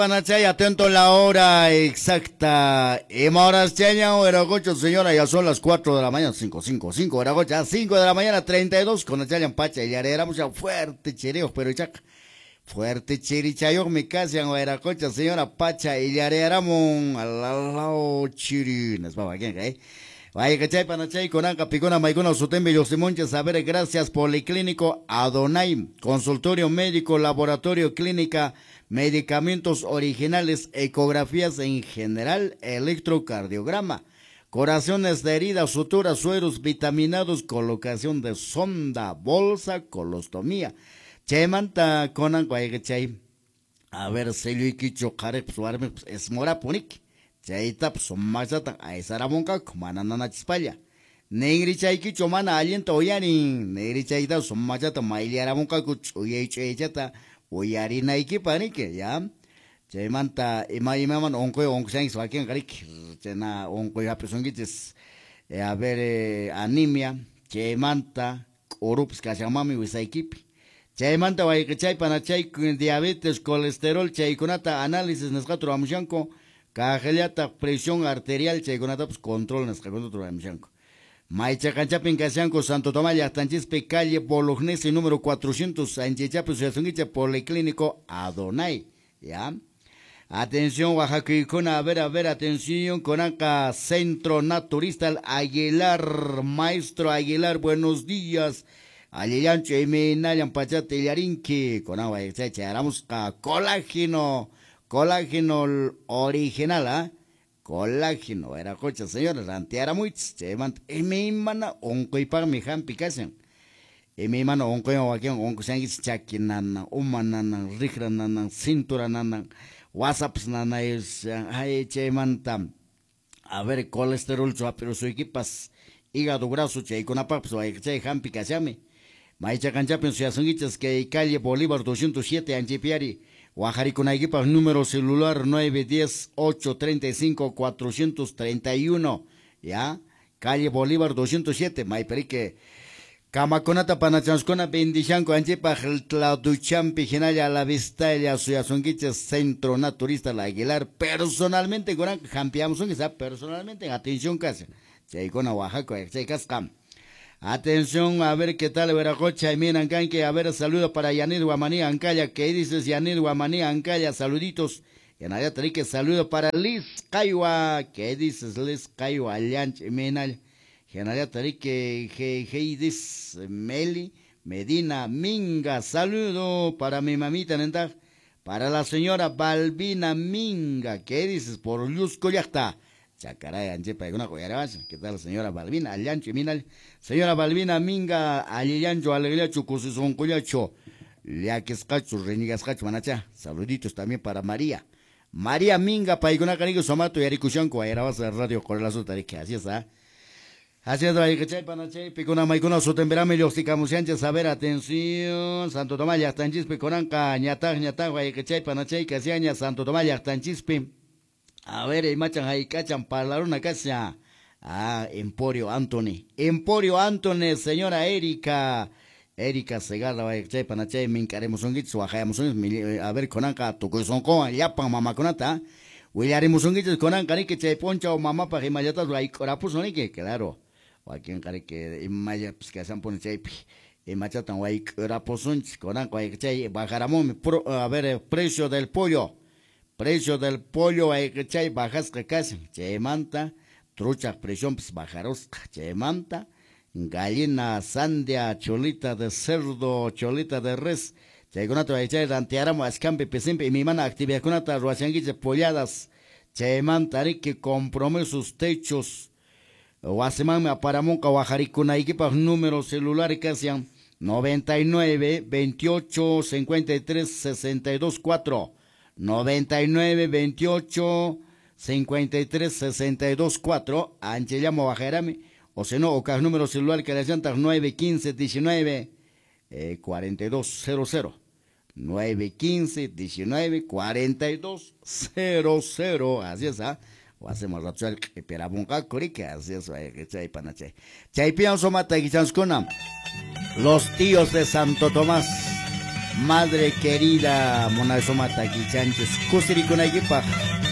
Panachay, atento la hora exacta. Horas Chaña, Eragocho, señora, ya son las 4 de la mañana, 5, Eragocha, 5 de la mañana, 32, con la Chayan Pacha, y haré mucha fuerte chereo, pero chac, fuerte chirichayo, me casan, Eragocha, señora Pacha, y haré ramón, al chiri, nos va a ver, Vaya cachay panachay con anca picona maicona sutembe yosimonche saber gracias Policlínico Adonai, consultorio médico, laboratorio clínica, medicamentos originales, ecografías en general, electrocardiograma, corazones de heridas, suturas, sueros, vitaminados, colocación de sonda, bolsa, colostomía. Chemanta conan vaya cachay. A ver, se lo iquicho care suarme es mora punik. Chaita somachata aisaramonka manana chispalla. Negri chaiki chomana aliento oyani. Negri chaita somachata mailiaramonka kuchuye cheta oyari naiki panike ya. Chaimanta imaman onko onkshang swaken garik. Chena onko ya pesongites. A ver anemia. Chaimanta orups kashamami wisaikipi. Chaimanta waikachay panachay diabetes, colesterol, chaikonata análisis nescatro amushanko. Cajeliata presión arterial chaykunata pues control nesqakunata amshanko. Maicha canchapin kashanko Santo Tomás Llaqtanchispi calle Bolognesi número 400 Anchichapi Suyasunguicha Policlínico Adonai, ¿ya? Atención Oaxaquicona, a ver, atención con acá Centro Naturista Aguilar, Maestro Aguilar, buenos días. Aliyancho y Minayan Pachate Yarinki, con agua echaramos colágeno original, ¿ah? Colágeno, era coche, señores, ranteara muy, y mi mana, onco y para mi hampi casen. Y mi mano, onco y oaquion, onco sangis chakinana, humanana, rigranana, cinturanana, whatsapps nana, es, ay, chemantam. A ver, colesterol, pero su equipas, hígado graso, che, con apaps, o che, hampi casame. Maicha canchapen, su asungichas, que calle Bolívar 207, Anchipiari. Guajariconaiquipa, número celular 910-835-431, ¿ya? Calle Bolívar 207, Maiperique, Camaconata Panachanscona, Bendichanco, Anchipa, Tladuchampi, Genaya, La Vistalla, Suyazonguiches, Centro Naturista, La Aguilar, personalmente, con Jampiamos, personalmente, en atención casi, Cheicona, Oaxaca, Cheicascam. Atención, a ver qué tal, Veracocha y Mirancanque, a ver, saludo para Yanid Guamaní Ancaya, ¿qué dices, Yanid Guamaní Ancaya? Saluditos. Y en allá que saludo para Liz Caiwa, ¿qué dices, Liz Caiwa? Allanch, Menal. Y en allá que Heidis Meli Medina Minga, saludo para mi mamita, ¿nentag? Para la señora Balbina Minga, ¿qué dices? Por Luz Collacta. Chacaray, Anchepa, una coyarabas. ¿Qué tal, señora Balbina? Allancho, Minal. Señora Balbina Minga, Alillancho, Alegría, Chucusizón, Coyacho. Leaquescacho, Renigascacho, Manacha. Saluditos también para María. María Minga, Paigona Canigo, Somato y Aricuchanco, Aerabas de Radio Correlazo Tarique. Así está. Así es, Raicachay, Panachay, Picona, Maicona, Sotemberame, Losticamosianches, a ver, atención. Santo Tomás, Yachtanchispe, Coranca, Ñatag, Raicachay, Panachay, Casiaña, Santo Tomás, Yachtanchispe. A ver, el machan ahí cachan para una casa. Ah, Emporio Anthony, señora Erika. Erika Segarra, vaya, chay, panachay, me encaremos un guicho, bajamos un, a ver, con anca, tu corazón con, ya pan mamá con ata. Willaremos un guicho con anca, ni que chay poncha o mamá para que mayatas, la corapus, no ni que, claro. O aquí en care que, en maya, pues que se han pone chay, en machatan, guay, corapus, con anca, vaya, chay, bajaramón, a ver, precio del pollo. Precio del pollo, hay que chay, bajas que casi, chemanta, trucha, presión, pues bajaros, chemanta, gallina, sandia, cholita de cerdo, cholita de res, chayconato, hay chay, rantearamo, ascampe, pesimpe, y mi mana, actividad conata, ruachanguiche, polladas, chemanta, que comprome sus techos, guasemame, aparamonca, guajaricuna, equipas, número celular, casi, 99 28 53 62 4. 99 28 53 62 4 Anchellamo Bajarame o si no, o número celular que le llantas 915 19 4200 915 19 4200 así es, ¿ah? O hacemos la chuel que perabunca curique, así es, que chay panache. Chay pienso mata y los tíos de Santo Tomás. madre querida, monasomata, guichanchos, kusiri con